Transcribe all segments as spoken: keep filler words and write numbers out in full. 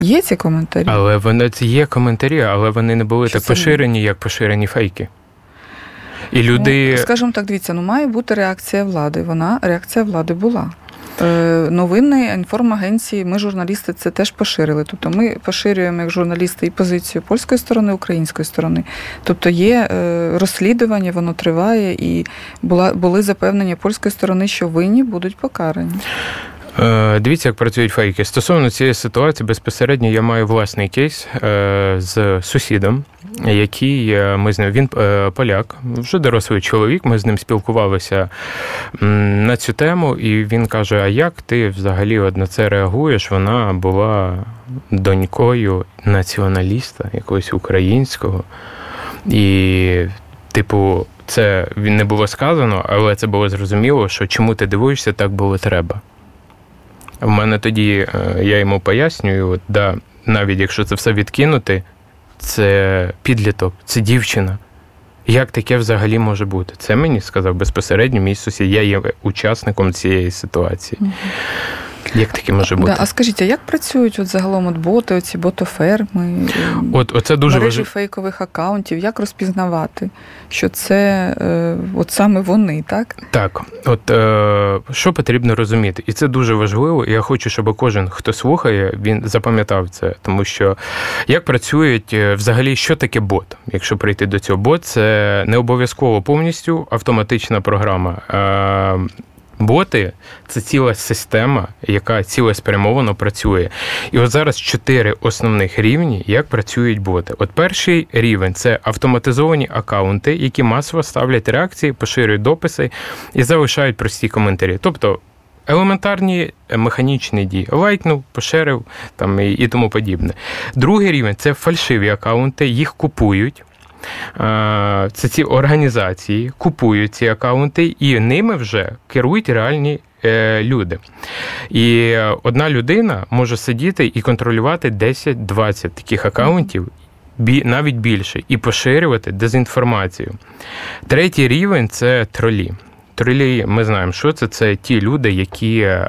Є ці коментарі? Але вони, це є коментарі, але вони не були що так поширені, не? як поширені фейки. І люди... Ну, скажімо так, дивіться, ну має бути реакція влади. Вона, реакція влади була. Новини, інформагенції, ми, журналісти, це теж поширили. Тобто ми поширюємо, як журналісти, і позицію польської сторони, української сторони. Тобто є розслідування, воно триває, і була, були запевнення польської сторони, що винні будуть покарані. Дивіться, як працюють фейки. Стосовно цієї ситуації, безпосередньо я маю власний кейс з сусідом, який ми з ним, він поляк, вже дорослий чоловік, ми з ним спілкувалися на цю тему, і він каже, а як ти взагалі от на це реагуєш? Вона була донькою націоналіста, якогось українського, і, типу, це не було сказано, але це було зрозуміло, що чому ти дивуєшся, так було треба. В мене тоді, я йому пояснюю, от, да, навіть якщо це все відкинути, це підліток, це дівчина. Як таке взагалі може бути? Це мені сказав безпосередньо мій сусід. Я є учасником цієї ситуації. Mm-hmm. Як таке може бути? Да, а скажіть, а як працюють от загалом от боти, оці ботоферми, от, оце дуже мережі важ... фейкових акаунтів? Як розпізнавати, що це е, от саме вони, так? Так. От е, що потрібно розуміти? І це дуже важливо, і я хочу, щоб кожен, хто слухає, він запам'ятав це. Тому що як працюють, взагалі, що таке бот? Якщо прийти до цього, бот – це не обов'язково повністю автоматична програма. Е, Боти – це ціла система, яка цілеспрямовано працює. І от зараз чотири основних рівні, як працюють боти. От перший рівень – це автоматизовані акаунти, які масово ставлять реакції, поширюють дописи і залишають прості коментарі. Тобто елементарні механічні дії. Лайкнув, поширив там, і, і тому подібне. Другий рівень – це фальшиві акаунти, їх купують. Це ці організації купують ці акаунти, і ними вже керують реальні люди. І одна людина може сидіти і контролювати десять-двадцять таких акаунтів, навіть більше, і поширювати дезінформацію. Третій рівень – це тролі. Тролі, ми знаємо, що це. Це ті люди, які е,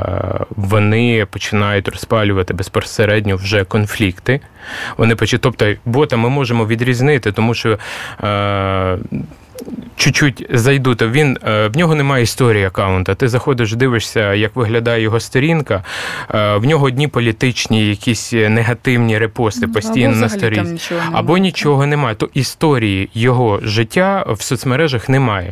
вони починають розпалювати безпосередньо вже конфлікти. Вони починають, тобто бота ми можемо відрізнити, тому що е, чуть-чуть зайду, то він, е, в нього немає історії акаунта. Ти заходиш, дивишся, як виглядає його сторінка, е, в нього одні політичні, якісь негативні репости постійно на сторінці. Нічого або нічого немає. То історії його життя в соцмережах немає.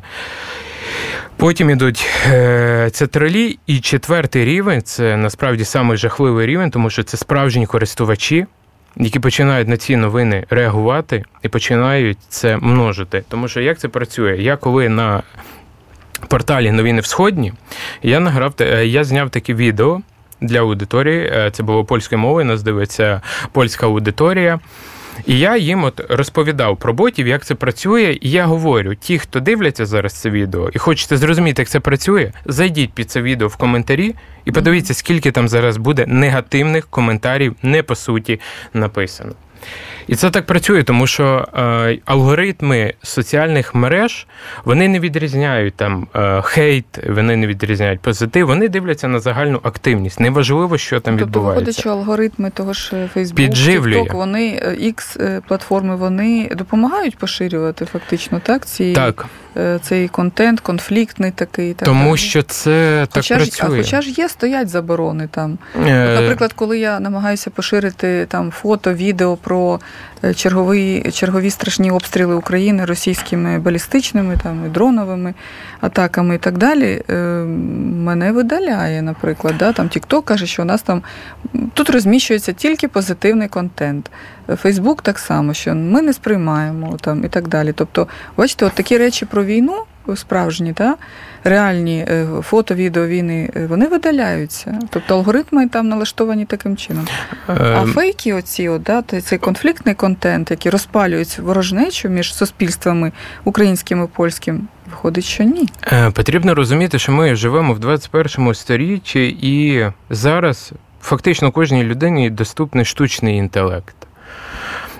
Потім ідуть це тролі, і четвертий рівень – це насправді самий жахливий рівень, тому що це справжні користувачі, які починають на ці новини реагувати і починають це множити. Тому що як це працює? Я коли на порталі «Новини Всходні», я награв, я зняв таке відео для аудиторії, це було польською мовою, нас дивиться польська аудиторія. І я їм от розповідав про ботів, як це працює, і я говорю, ті, хто дивляться зараз це відео і хочете зрозуміти, як це працює, зайдіть під це відео в коментарі і подивіться, скільки там зараз буде негативних коментарів, не по суті написано. І це так працює, тому що е, алгоритми соціальних мереж, вони не відрізняють там е, хейт, вони не відрізняють позитив, вони дивляться на загальну активність. Неважливо, що там тобто, відбувається. Тобто виходить, що алгоритми того ж Facebook, TikTok, вони, X-платформи, вони допомагають поширювати фактично, так? Ці, так. Цей контент, конфліктний такий. Так, тому так. що це хоча так ж, працює. А хоча ж є, стоять заборони там. Е... От, наприклад, коли я намагаюся поширити там фото, відео про чергові, чергові страшні обстріли України російськими балістичними, там, і дроновими атаками і так далі, мене видаляє, наприклад. Да? Там TikTok каже, що у нас там тут розміщується тільки позитивний контент. Facebook так само, що ми не сприймаємо там, і так далі. Тобто, бачите, от такі речі про війну справжні, та, реальні фото, відео війни, вони видаляються. Тобто алгоритми там налаштовані таким чином. А фейки оці, от, да, цей конфліктний контент, який розпалюють ворожнечу між суспільствами українським і польським, виходить, що ні. Потрібно розуміти, що ми живемо в двадцять першому сторіччі, і зараз фактично кожній людині доступний штучний інтелект.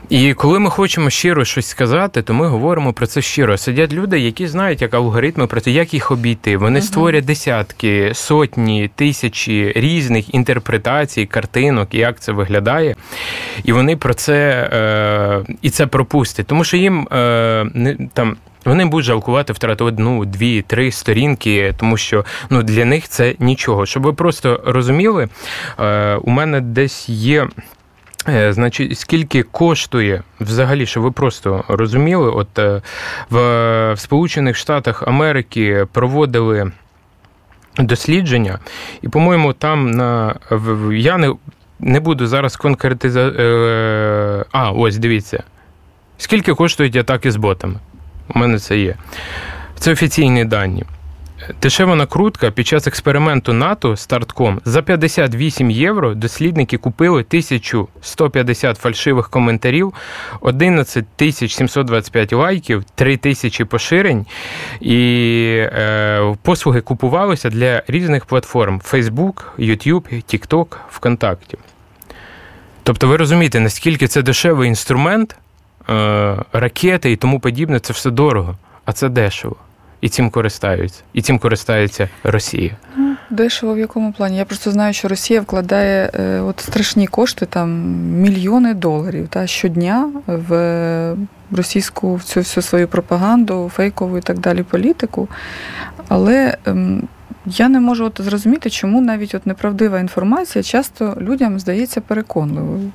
І коли ми хочемо щиро щось сказати, то ми говоримо про це щиро. Сидять люди, які знають, як алгоритми працюють, як їх обійти. Вони uh-huh. створять десятки, сотні, тисячі різних інтерпретацій, картинок, як це виглядає. І вони про це, е, і це пропустять. Тому що їм е, не, там... Вони будуть жалкувати втратити одну, дві, три сторінки, тому що ну, для них це нічого. Щоб ви просто розуміли, е, у мене десь є, е, значить, скільки коштує взагалі, щоб ви просто розуміли, от е, в, в Сполучених Штатах Америки проводили дослідження, і, по-моєму, там на в, я не, не буду зараз конкретизувати. Е, а, ось, дивіться. Скільки коштують атаки з ботами? У мене це є. Це офіційні дані. Дешева накрутка під час експерименту НАТО Startcom за п'ятдесят вісім євро дослідники купили тисячу сто п'ятдесят фальшивих коментарів, одинадцять тисяч сімсот двадцять п'ять лайків, три тисячі поширень. І е, послуги купувалися для різних платформ: Facebook, YouTube, TikTok, ВКонтакті. Тобто ви розумієте, наскільки це дешевий інструмент, ракети і тому подібне, це все дорого, а це дешево. І цим користаються. І цим користається Росія. Ну, дешево в якому плані? Я просто знаю, що Росія вкладає е, от страшні кошти, там мільйони доларів та, щодня в російську в цю всю свою пропаганду, фейкову і так далі політику. Але е, я не можу от зрозуміти, чому навіть от неправдива інформація часто людям здається переконливою.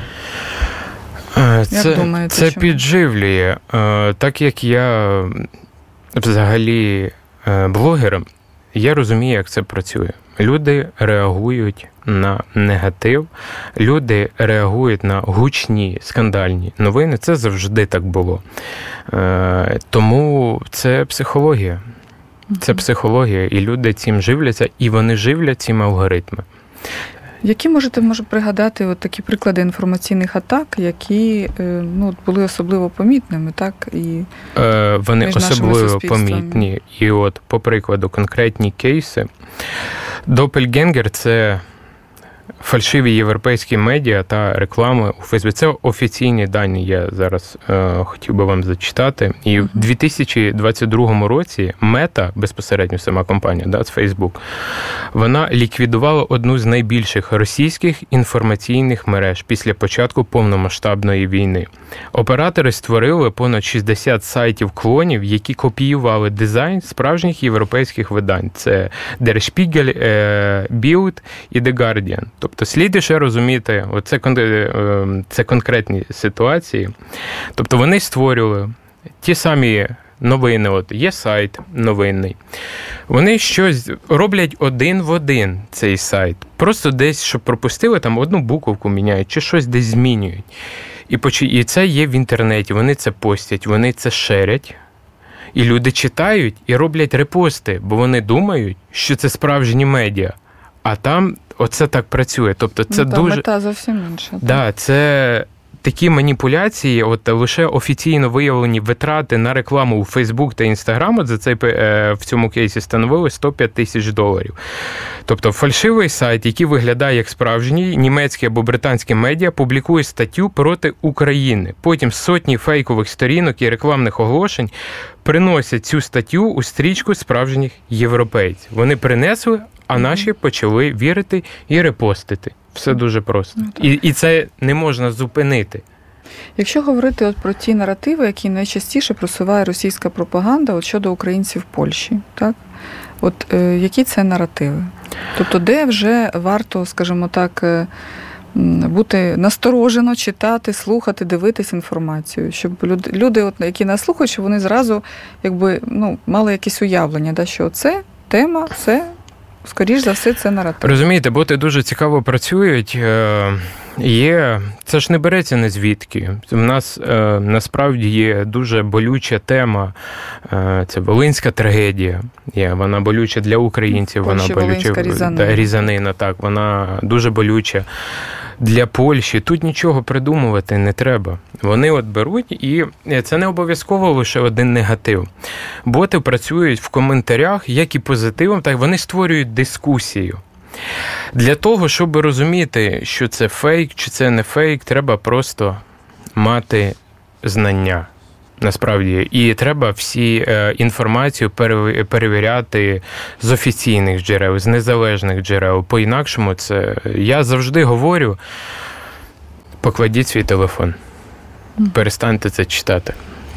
Це, думаєте, це підживлює. Так як я взагалі блогер, я розумію, як це працює. Люди реагують на негатив, люди реагують на гучні, скандальні новини. Це завжди так було. Тому це психологія. Це психологія, і люди цим живляться, і вони живлять цим алгоритми. Які можете, може, пригадати от такі приклади інформаційних атак, які ну, були особливо помітними, так? І е, вони особливо помітні. І от, по прикладу, конкретні кейси. Допельгенгер – це фальшиві європейські медіа та реклами у Фейсбуці. Це офіційні дані, я зараз е, хотів би вам зачитати. І в дві тисячі двадцять другому році Мета, безпосередньо сама компанія, да, з Facebook, вона ліквідувала одну з найбільших російських інформаційних мереж після початку повномасштабної війни. Оператори створили понад шістдесят сайтів-клонів, які копіювали дизайн справжніх європейських видань. Це Der Spiegel, Bild і The Guardian. Тобто слід ще розуміти, оце, це конкретні ситуації. Тобто вони створювали ті самі новини, от є сайт новинний. Вони щось роблять один в один цей сайт. Просто десь, щоб пропустили, там одну буковку міняють, чи щось десь змінюють. І, поч... і це є в інтернеті, вони це постять, вони це шерять. І люди читають і роблять репости, бо вони думають, що це справжні медіа. А там оце так працює. Тобто це ну, дуже... мета зовсім інша. Так, да, це такі маніпуляції, от лише офіційно виявлені витрати на рекламу у Facebook та Instagram от за цей, в цьому кейсі становили сто п'ять тисяч доларів. Тобто фальшивий сайт, який виглядає як справжній, німецький або британський медіа, публікує статтю проти України. Потім сотні фейкових сторінок і рекламних оголошень приносять цю статтю у стрічку справжніх європейців. Вони принесли, а наші почали вірити і репостити. Все дуже просто. Ну, і, і це не можна зупинити. Якщо говорити от про ті наративи, які найчастіше просуває російська пропаганда от щодо українців в Польщі, так? От е, які це наративи? Тобто де вже варто, скажімо так, е, бути насторожено, читати, слухати, дивитись інформацію, щоб люди, люди от, які нас слухають, щоб вони зразу якби, ну, мали якесь уявлення, да, що це тема, це скоріш за все, це наратив. Розумієте, боти дуже цікаво працюють. Є, це ж не береться не звідки. У нас насправді є дуже болюча тема. Це Волинська трагедія. Є, вона болюча для українців, Польщі, вона болюча різанина. різанина, так, вона дуже болюча для Польщі. Тут нічого придумувати не треба. Вони от беруть, і це не обов'язково лише один негатив. Боти працюють в коментарях, як і позитивом, так вони створюють дискусію. Для того, щоб розуміти, що це фейк, чи це не фейк, треба просто мати знання. Насправді, і треба всі е, інформацію перевіряти з офіційних джерел, з незалежних джерел. По-інакшому це, я завжди говорю, покладіть свій телефон, перестаньте це читати.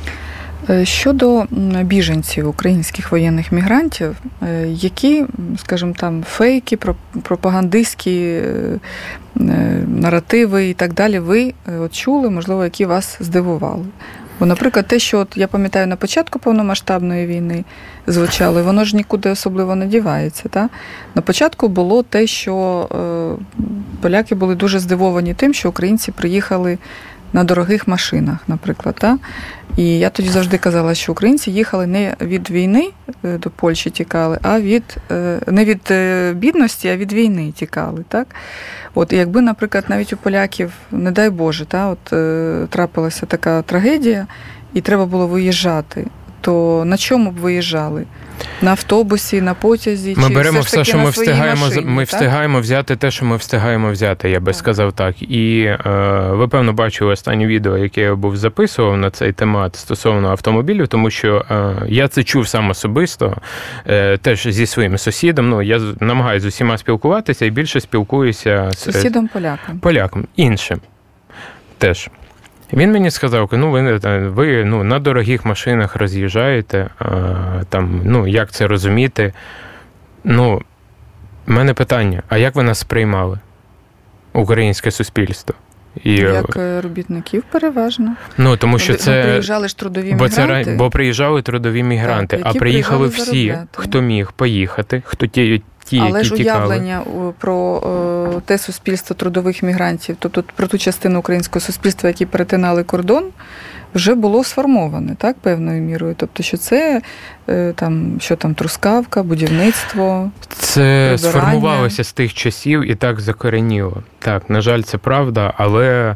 Щодо біженців, українських воєнних мігрантів, які, скажімо, там фейки, пропагандистські наративи і так далі ви от чули, можливо, які вас здивували? Бо, наприклад, те, що от, я пам'ятаю, на початку повномасштабної війни звучало, воно ж нікуди особливо не дівається. Та? На початку було те, що е, поляки були дуже здивовані тим, що українці приїхали на дорогих машинах, наприклад. Та? І я тоді завжди казала, що українці їхали не від війни до Польщі тікали, а від, не від бідності, а від війни тікали. Так? От, і якби, наприклад, навіть у поляків, не дай Боже, та, от, трапилася така трагедія, і треба було виїжджати, то на чому б виїжджали? На автобусі, на потязі? Ми чи беремо все, все що ми встигаємо, машині, ми так? встигаємо взяти те, що ми встигаємо взяти, я би так. сказав так. І е, ви, певно, бачили останнє відео, яке я був записував на цей темат стосовно автомобілів, тому що е, я це чув сам особисто, е, теж зі своїм сусідом. Ну, я намагаюся з усіма спілкуватися і більше спілкуюся з сусідом-поляком. Поляком, іншим теж. Він мені сказав, ну ви, ви ну, на дорогих машинах роз'їжджаєте, а, там, ну, як це розуміти? Ну, в мене питання, а як ви нас сприймали? Українське суспільство? І, як робітників переважно. Ну, тому що це... Бо приїжджали ж трудові бо мігранти. Це, бо приїжджали трудові мігранти, так, а приїхали всі, заробляти. Хто міг поїхати, хто ті, ті Але які ж тікали. уявлення про те суспільство трудових мігрантів, тобто про ту частину українського суспільства, які перетинали кордон, вже було сформоване, так, певною мірою. Тобто, що це там, що там, трускавка, будівництво, це сформувалося з тих часів і так закореніло. Так, на жаль, це правда, але...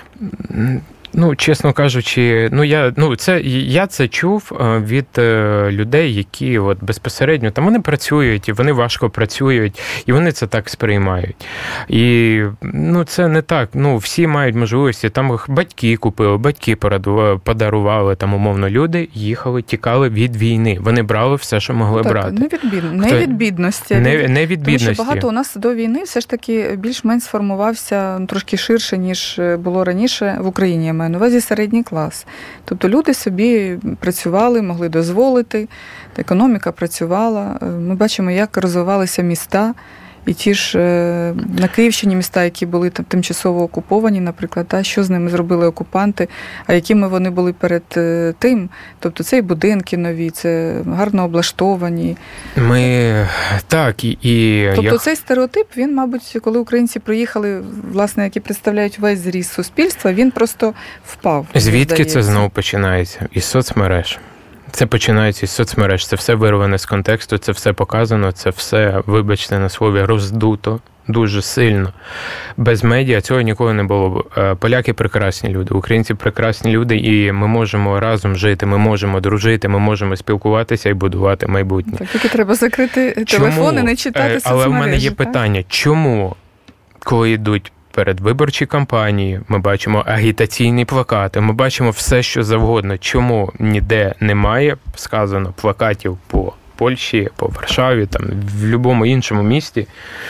Ну, чесно кажучи, ну я ну це я це чув від людей, які от безпосередньо там вони працюють, і вони важко працюють, і вони це так сприймають. І ну це не так. Ну всі мають можливості. Там батьки купили, батьки подарували, там умовно люди їхали, тікали від війни. Вони брали все, що могли так, брати. Не від, бід... не Хто... від бідності. Не, від... не від Тому бідності. що багато у нас до війни все ж таки більш-менш сформувався ну, трошки ширше, ніж було раніше в Україні. На увазі середній клас. Тобто люди собі працювали, могли дозволити, економіка працювала. Ми бачимо, як розвивалися міста, і ті ж на Київщині міста, які були там тимчасово окуповані, наприклад, та, що з ними зробили окупанти, а якими вони були перед тим. Тобто це і будинки нові, це гарно облаштовані. Ми так, і... і тобто я... цей стереотип, він, мабуть, коли українці приїхали, власне, які представляють весь зріст суспільства, він просто впав. Звідки це знову починається? Із соцмереж. Це починається із соцмереж, це все вирване з контексту, це все показано, це все, вибачте на слові, роздуто дуже сильно. Без медіа цього ніколи не було. Поляки прекрасні люди, українці прекрасні люди, і ми можемо разом жити, ми можемо дружити, ми можемо спілкуватися і будувати майбутнє. Так, тільки треба закрити телефон і не читати соцмережі. Але в мене є так? питання, чому, коли йдуть передвиборчі кампанії, ми бачимо агітаційні плакати, ми бачимо все, що завгодно. Чому ніде немає сказано плакатів по Польщі, по Варшаві, там, в будь-якому іншому місті?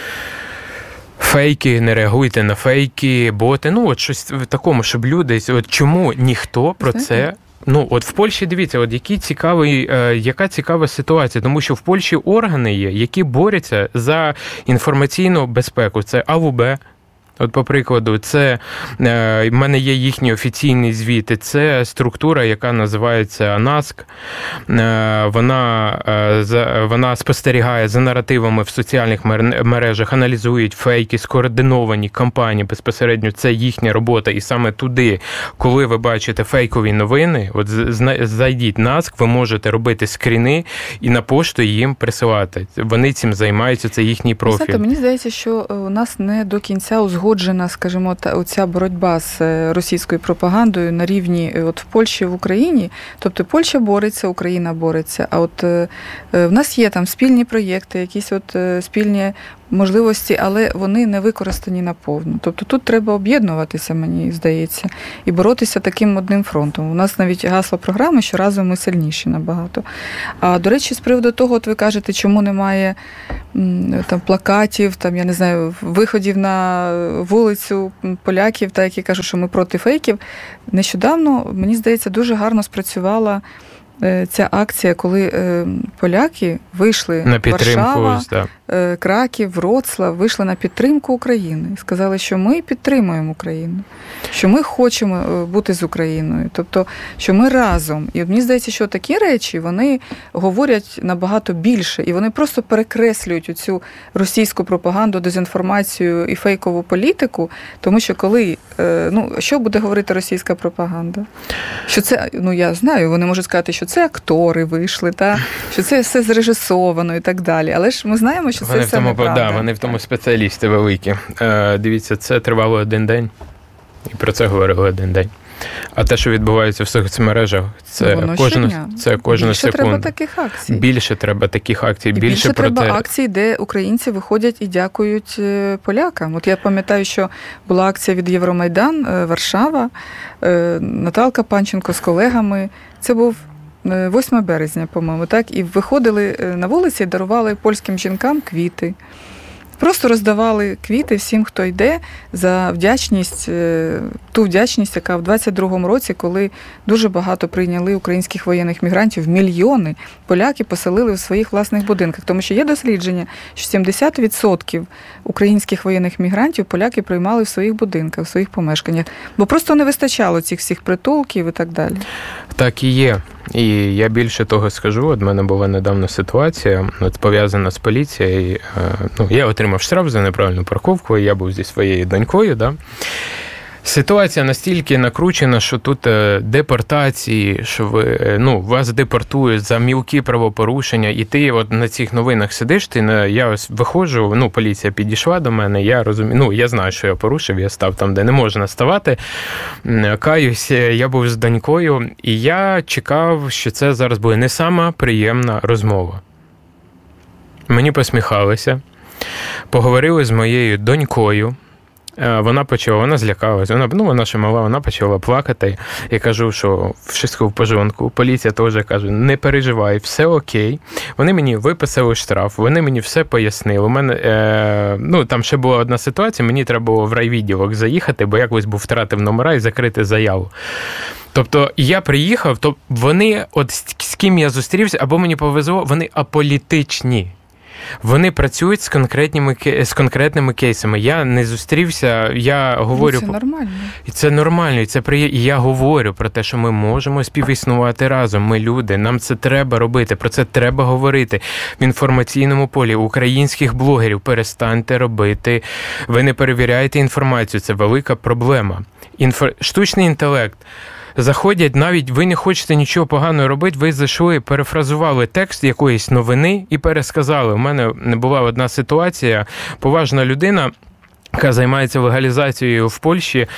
Фейки, не реагуйте на фейки, боти, ну от щось в такому, щоб люди, от чому ніхто про це... Ну, от в Польщі, дивіться, от які цікаві, е, яка цікава ситуація, тому що в Польщі органи є, які борються за інформаційну безпеку. Це А В Б, от, по прикладу, це е, в мене є їхні офіційні звіти, це структура, яка називається НАСК. Е, вона, е, за, вона спостерігає за наративами в соціальних мережах, аналізують фейки, скоординовані кампанії, безпосередньо це їхня робота. І саме туди, коли ви бачите фейкові новини, от зайдіть НАСК, ви можете робити скріни і на пошту їм присилати. Вони цим займаються, це їхній профіль. Знаєте, мені здається, що у нас не до кінця узгоджено Узгоджена, скажімо, та оця боротьба з російською пропагандою на рівні от в Польщі, в Україні. Тобто Польща бореться, Україна бореться. А от е, в нас є там спільні проєкти, якісь от спільні можливості, але вони не використані наповну. Тобто тут треба об'єднуватися, мені здається, і боротися таким одним фронтом. У нас навіть гасло програми, що разом ми сильніші набагато. А, до речі, з приводу того, от ви кажете, чому немає там плакатів, там, я не знаю, виходів на вулицю поляків, та які кажуть, що ми проти фейків. Нещодавно, мені здається, дуже гарно спрацювала ця акція, коли поляки вийшли на підтримку, Варшава, да. Краків, Вроцлав, вийшли на підтримку України. Сказали, що ми підтримуємо Україну, що ми хочемо бути з Україною, тобто, що ми разом. І мені здається, що такі речі, вони говорять набагато більше, і вони просто перекреслюють оцю російську пропаганду, дезінформацію і фейкову політику, тому що коли, ну, що буде говорити російська пропаганда? Що це, ну, я знаю, вони можуть сказати, що це актори вийшли, та, що це все зрежисовано і так далі. Але ж ми знаємо, що це вони все в тому, неправда. Да, вони в тому спеціалісти великі. Е, дивіться, це тривало один день, і про це говорили один день. А те, що відбувається в соцмережах, це ну, кожну, це кожну більше секунду. Треба таких акцій. Більше треба таких акцій. І більше більше про треба те... акцій, де українці виходять і дякують полякам. От я пам'ятаю, що була акція від Євромайдан, Варшава, Наталка Панченко з колегами. Це був восьмого березня, по-моєму, так? І виходили на вулиці і дарували польським жінкам квіти. Просто роздавали квіти всім, хто йде, за вдячність, ту вдячність, яка в двадцять другому році, коли дуже багато прийняли українських воєнних мігрантів, мільйони поляки поселили в своїх власних будинках. Тому що є дослідження, що сімдесят відсотків українських воєнних мігрантів поляки приймали в своїх будинках, в своїх помешканнях. Бо просто не вистачало цих всіх притулків і так далі. Так і є. І я більше того скажу, от в мене була недавно ситуація, от пов'язана з поліцією. Ну, я отримав штраф за неправильну парковку, я був зі своєю донькою, да. Ситуація настільки накручена, що тут депортації, що ви, ну, вас депортують за мілкі правопорушення, і ти от на цих новинах сидиш, ти на, я ось виходжу, ну, поліція підійшла до мене, я розумію, ну, я знаю, що я порушив, я став там, де не можна ставати, каюсь, я був з донькою, і я чекав, що це зараз буде не сама приємна розмова. Мені посміхалися, поговорили з моєю донькою. Вона почала, вона злякалась, вона, ну, вона ще мала, вона почала плакати. Я кажу, що все в пожонку. Поліція теж каже, не переживай, все окей. Вони мені виписали штраф, вони мені все пояснили. У мене, е, ну, там ще була одна ситуація, мені треба було в райвідділок заїхати, бо якось був втратив номера і закрити заяву. Тобто я приїхав, то вони, от з ким я зустрівся, або мені повезло, вони аполітичні. Вони працюють з конкретними, з конкретними кейсами. Я не зустрівся, я говорю... Ну, це нормально. І це нормально, і це приємно. І я говорю про те, що ми можемо співіснувати разом. Ми люди, нам це треба робити, про це треба говорити. В інформаційному полі українських блогерів перестаньте робити. Ви не перевіряєте інформацію, це велика проблема. Інфо... Штучний інтелект. Заходять, навіть ви не хочете нічого поганого робити, ви зайшли, перефразували текст якоїсь новини і пересказали. У мене була одна ситуація, поважна людина, яка займається легалізацією в Польщі,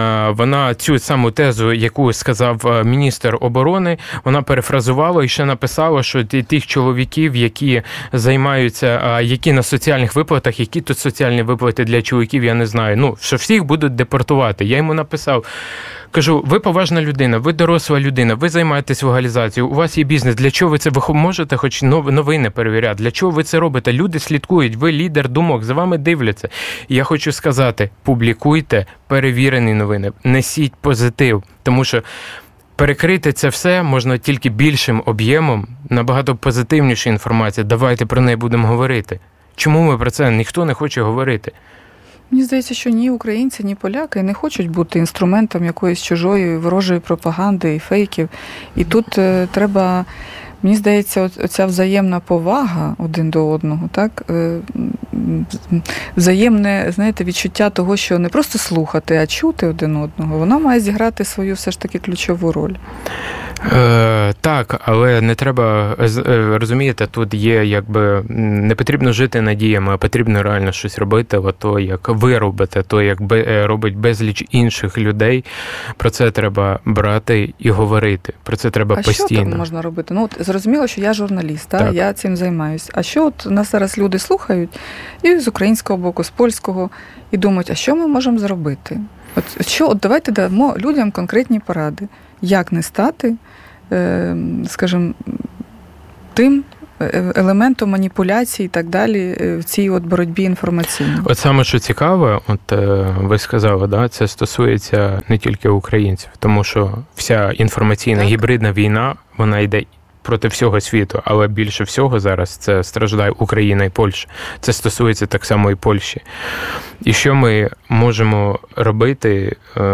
вона цю саму тезу, яку сказав міністр оборони, вона перефразувала і ще написала, що тих чоловіків, які займаються, які на соціальних виплатах, які тут соціальні виплати для чоловіків, я не знаю, ну, що всіх будуть депортувати. Я йому написав, кажу, ви поважна людина, ви доросла людина, ви займаєтесь легалізацією, у вас є бізнес, для чого ви це, ви можете хоч новини перевіряти, для чого ви це робите? Люди слідкують, ви лідер думок, за вами дивляться. І я хочу сказати, публікуйте перевірені новини, несіть позитив, тому що перекрити це все можна тільки більшим об'ємом, набагато позитивніша інформація, давайте про неї будемо говорити. Чому ми про це ніхто не хоче говорити? Мені здається, що ні українці, ні поляки не хочуть бути інструментом якоїсь чужої ворожої пропаганди і фейків. І тут е, треба, мені здається, оця взаємна повага один до одного, так? Е, взаємне, знаєте, відчуття того, що не просто слухати, а чути один одного, вона має зіграти свою все ж таки ключову роль. Е, так, але не треба, розумієте, тут є якби, не потрібно жити надіями, а потрібно реально щось робити, ото як ви робите, то як робить безліч інших людей, про це треба брати і говорити, про це треба а постійно. А що там можна робити? Ну, от, зрозуміло, що я журналіст, так? Я цим займаюся. А що от нас зараз люди слухають і з українського боку, з польського, і думають, а що ми можемо зробити? От, що, от давайте дамо людям конкретні поради, як не стати, скажімо, тим елементом маніпуляції і так далі в цій от боротьбі інформаційній. От саме, що цікаве, от ви сказали, да, це стосується не тільки українців, тому що вся інформаційна так. гібридна війна, вона йде проти всього світу, але більше всього зараз це страждає Україна і Польща. Це стосується так само і Польщі. І що ми можемо робити?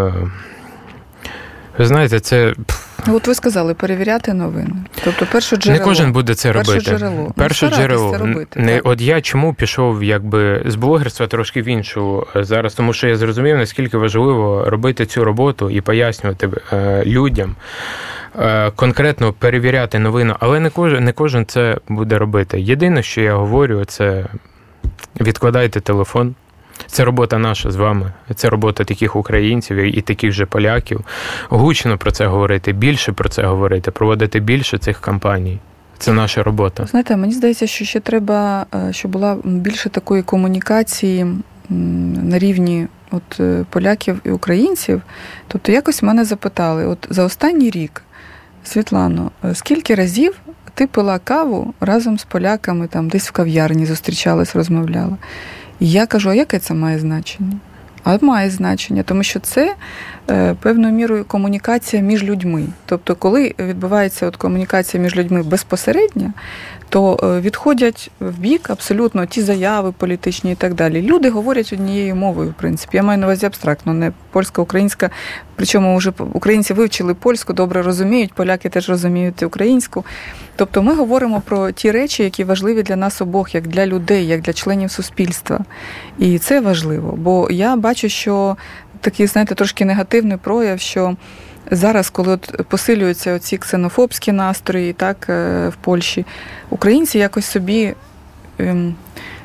Ви знаєте, це... От ви сказали, перевіряти новини. Тобто перше джерело. Не кожен буде це робити. Перше джерело. Перше ну, джерело. Робити, не, от я чому пішов якби з блогерства трошки в іншу зараз, тому що я зрозумів, наскільки важливо робити цю роботу і пояснювати е, людям, е, конкретно перевіряти новини, але не кожен, не кожен це буде робити. Єдине, що я говорю, це відкладайте телефон. Це робота наша з вами, це робота таких українців і таких же поляків. Гучно про це говорити, більше про це говорити, проводити більше цих кампаній. Це наша робота. Знаєте, мені здається, що ще треба, щоб була більше такої комунікації на рівні от поляків і українців. Тобто якось мене запитали, от за останній рік, Світлано, скільки разів ти пила каву разом з поляками, там десь в кав'ярні зустрічалась, розмовляла? І я кажу, а яке це має значення? А має значення, тому що це е, певною мірою комунікація між людьми. Тобто, коли відбувається от комунікація між людьми безпосередньо, то е, відходять в бік абсолютно ті заяви політичні і так далі. Люди говорять однією мовою, в принципі. Я маю на увазі абстрактно, не польська, українська. Причому вже українці вивчили польську, добре розуміють, поляки теж розуміють українську. Тобто ми говоримо про ті речі, які важливі для нас обох, як для людей, як для членів суспільства. І це важливо, бо я бачу, що такий, знаєте, трошки негативний прояв, що зараз, коли от посилюються оці ксенофобські настрої, так, в Польщі, українці якось собі ем,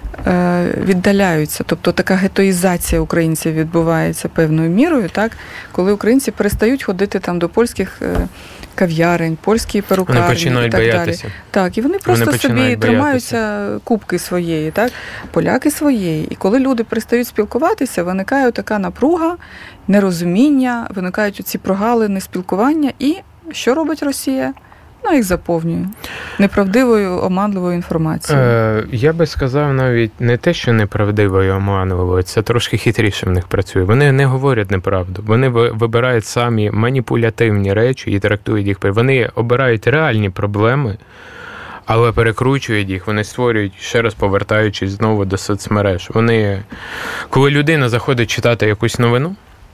е, віддаляються. Тобто така гетоїзація українців відбувається певною мірою, так, коли українці перестають ходити там до польських е, кав'ярень, польські перукарні вони починають і так боятися. далі. Так, і вони просто вони собі боятися. тримаються кубки своєї, так? Поляки своєї. І коли люди перестають спілкуватися, виникає така напруга, нерозуміння, виникають ці прогалини спілкування. І що робить Росія? Ну, їх заповнює неправдивою, оманливою інформацією. Е, я би сказав навіть не те, що неправдивою, оманливою, це трошки хитріше в них працює. Вони не говорять неправду. Вони вибирають самі маніпулятивні речі і трактують їх. Вони обирають реальні проблеми, але перекручують їх. Вони створюють, ще раз повертаючись знову до соцмереж. Вони, коли людина заходить читати якусь новину,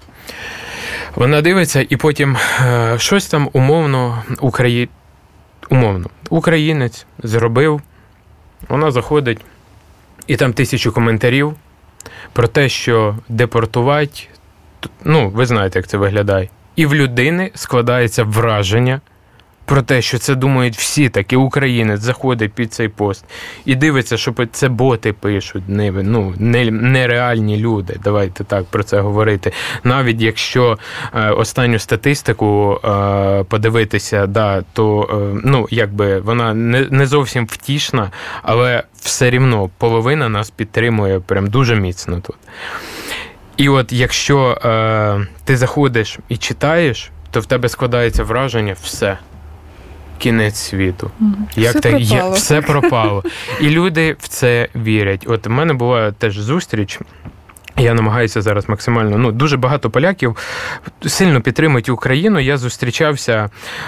вона дивиться і потім е, щось там умовно Україна. Умовно, українець зробив, вона заходить, і там тисячу коментарів про те, що депортувати, ну, ви знаєте, як це виглядає. І в людини складається враження про те, що це думають всі, такі українець заходить під цей пост і дивиться, що це боти пишуть, не, ну, не, нереальні люди, давайте так про це говорити. Навіть якщо е, останню статистику е, подивитися, да, то е, ну, якби вона не, не зовсім втішна, але все рівно половина нас підтримує прям дуже міцно тут. І от якщо е, ти заходиш і читаєш, то в тебе складається враження все. Кінець світу. Як все так пропало. Є, все пропало. І люди в це вірять. От у мене була теж зустріч. Я намагаюся зараз максимально, ну, дуже багато поляків сильно підтримують Україну. Я зустрічався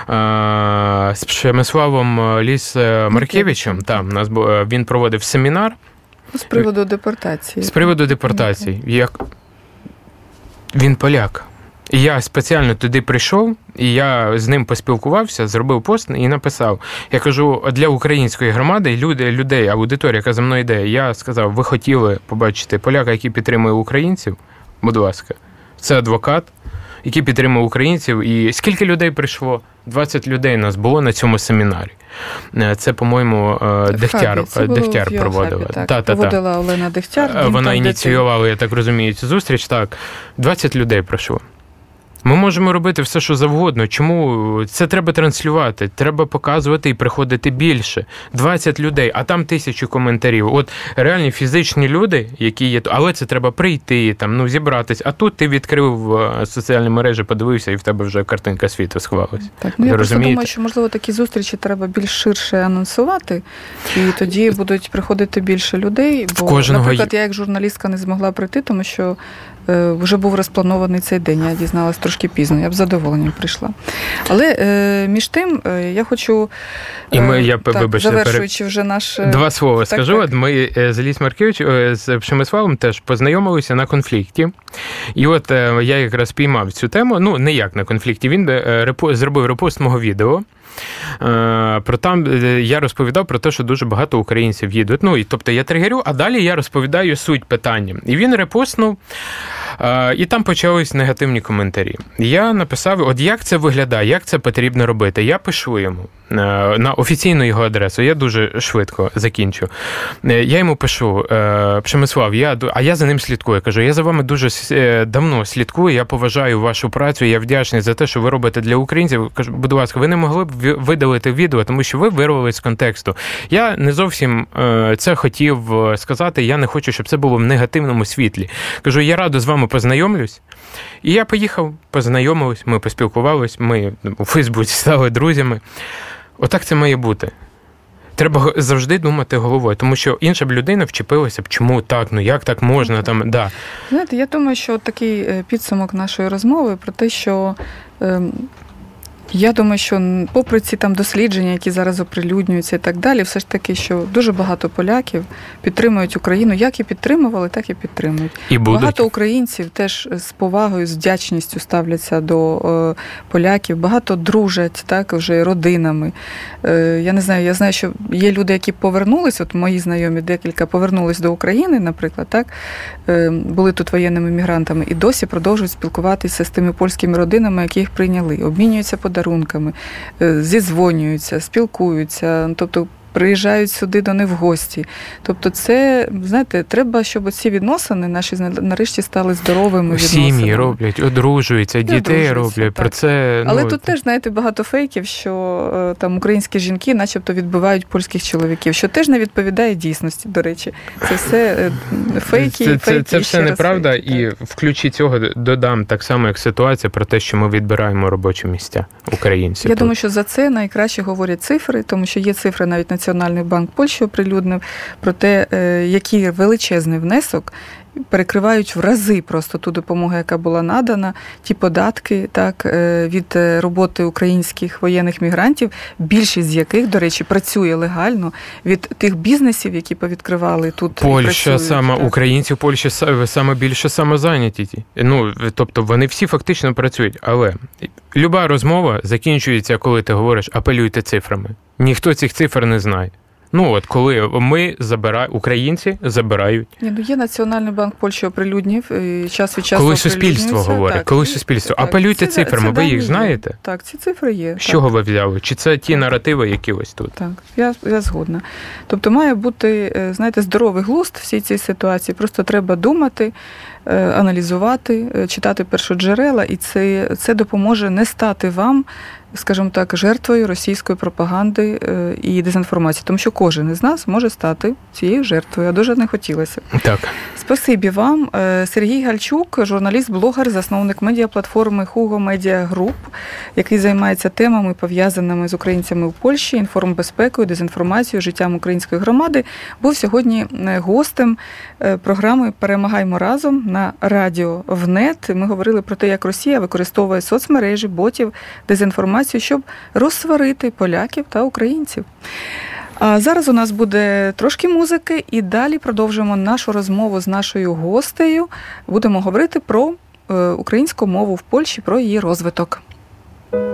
а, з Przemysławом Ліс-Маркевичем. Там нас він проводив семінар. З приводу депортації. З приводу депортації. Як він поляк. І я спеціально туди прийшов, і я з ним поспілкувався, зробив пост і написав. Я кажу, для української громади, люди, людей, аудиторія, яка за мною йде, я сказав, ви хотіли побачити поляка, який підтримує українців? Будь ласка. Це адвокат, який підтримує українців. І скільки людей прийшло? двадцять людей нас було на цьому семінарі. Це, по-моєму, Дегтяр, Дегтяр проводила. Так, та, та, проводила та. Олена Дегтяр. Вона ініціювала, я так розумію, цю зустріч. Так, двадцять людей прийшло. Ми можемо робити все, що завгодно. Чому? Це треба транслювати, треба показувати і приходити більше. двадцять людей, а там тисячі коментарів. От реальні фізичні люди, які є, але це треба прийти, там, ну, зібратись. А тут ти відкрив соціальні мережі, подивився, і в тебе вже картинка світу сховалась. Так, ну, я просто думаю, що, можливо, такі зустрічі треба більш ширше анонсувати, і тоді будуть приходити більше людей. Бо, кожного... наприклад, я як журналістка не змогла прийти, тому що вже був розпланований цей день, я дізналась трошки пізно, я б з задоволенням прийшла. Але е, між тим, е, я хочу, І ми, я, так, вибачте, завершуючи вже наш... Два слова так, скажу. Так. Ми з Ліс Маркевич, з Przemysławом теж познайомилися на конфлікті. І от я якраз піймав цю тему, ну, не як на конфлікті, він репост, зробив репост мого відео. Про там я розповідав про те, що дуже багато українців їдуть. Ну, і тобто я тригерю, а далі я розповідаю суть питання. І він репостнув, і там почались негативні коментарі. Я написав, от як це виглядає, як це потрібно робити. Я пишу йому на офіційну його адресу, я дуже швидко закінчу. Я йому пишу: Przemysław, я, а я за ним слідкую. Кажу, я за вами дуже давно слідкую, я поважаю вашу працю, я вдячний за те, що ви робите для українців. Кажу, будь ласка, ви не могли б видалити відео, тому що ви вирвались з контексту. Я не зовсім це хотів сказати, я не хочу, щоб це було в негативному світлі. Кажу, я радо з вами познайомлюсь. І я поїхав, познайомились, ми поспілкувались, ми у Фейсбуці стали друзями. Отак це має бути. Треба завжди думати головою, тому що інша б людина вчепилася б, чому так, ну як так можна, там, да. Знаєте, я думаю, що такий підсумок нашої розмови про те, що ем, я думаю, що попри ці там дослідження, які зараз оприлюднюються і так далі, все ж таки, що дуже багато поляків підтримують Україну, як і підтримували, так і підтримують. І будуть. Багато українців теж з повагою, з вдячністю ставляться до е, поляків, багато дружать, так, вже родинами. Е, я не знаю, я знаю, що є люди, які повернулись, от мої знайомі декілька повернулись до України, наприклад, так, е, були тут воєнними мігрантами і досі продовжують спілкуватися з тими польськими родинами, які їх прийняли, обмінюються подарунками, зідзвонюються, спілкуються, тобто приїжджають сюди до них в гості. Тобто це, знаєте, треба, щоб ці відносини наші нарешті стали здоровими відносинами. Сім'ї роблять, одружуються, дітей роблять. Про це, ну... Але тут теж, знаєте, багато фейків, що там українські жінки начебто відбивають польських чоловіків, що теж не відповідає дійсності, до речі. Це все фейки, це, фейки. Це, це все неправда, фейки, і в ключі цього додам так само, як ситуація про те, що ми відбираємо робочі місця українців. Я тут. думаю, що за це найкраще говорять цифри, тому що є цифри навіть Національний банк Польщі оприлюднив про те, який величезний внесок перекривають в рази просто ту допомогу, яка була надана, ті податки, так, від роботи українських воєнних мігрантів, більшість з яких, до речі, працює легально, від тих бізнесів, які повідкривали тут. Польща саме, українці в Польщі саме більше самозайняті. Ну, тобто вони всі фактично працюють, але люба розмова закінчується, коли ти говориш, апелюйте цифрами. Ніхто цих цифр не знає. Ну, от коли ми забираємо, українці забирають. Ні, ну є Національний банк Польщі оприлюднив, час від часу коли суспільство говорить, так, коли суспільство. Так, апелюйте цифрами, ви їх знаєте? Є. Так, ці цифри є. З чого ви взяли? Чи це ті наративи, які ось тут? Так, я, я згодна. Тобто має бути, знаєте, здоровий глузд всій цій ситуації. Просто треба думати, аналізувати, читати першоджерела, і це, це допоможе не стати вам, скажімо так, жертвою російської пропаганди і дезінформації. Тому що кожен із нас може стати цією жертвою, а дуже не хотілося. Так. Спасибі вам. Сергій Гальчук, журналіст-блогер, засновник медіаплатформи Hugo Media Group, який займається темами, пов'язаними з українцями в Польщі, інформбезпекою, дезінформацією, життям української громади, був сьогодні гостем програми «Перемагаймо разом» на радіо ВНЕТ. Ми говорили про те, як Росія використовує соцмережі, ботів, дезінформацію, щоб розсварити поляків та українців. А зараз у нас буде трошки музики, і далі продовжуємо нашу розмову з нашою гостею. Будемо говорити про українську мову в Польщі, про її розвиток.